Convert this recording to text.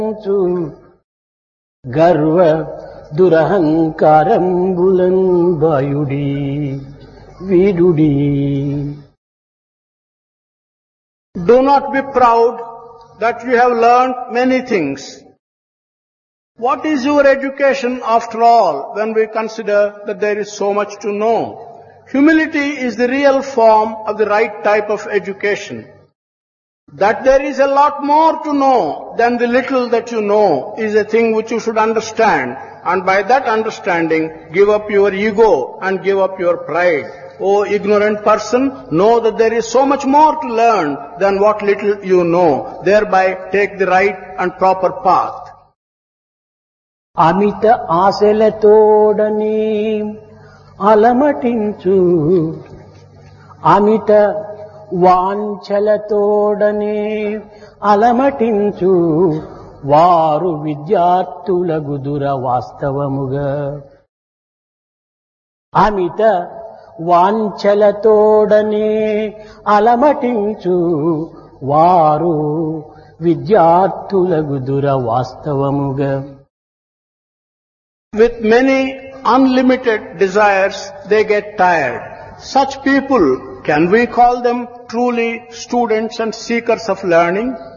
గర్వ దురహంకారంబులన్ బాయుడి వీడుడి. Do not be proud that you have learned many things. What is your education after all when we consider that there is so much to know? Humility is the real form of the right type of education. That there is a lot more to know than the little that you know is a thing which you should understand, and by that understanding give up your ego and give up your pride. O ignorant person, know that there is so much more to learn than what little you know. Thereby take the right and proper path. అమిత ఆశలతోడని అలమటించు అమిత వాంఛలతోడనే అలమటించు వారు విద్యార్థులగుదుర వాస్తవముగా. అమిత వాంఛలతోడనే అలమటించు వారు విద్యార్థులగుదుర వాస్తవముగా. With many unlimited desires, they get tired. Such people, can we call them truly students and seekers of learning?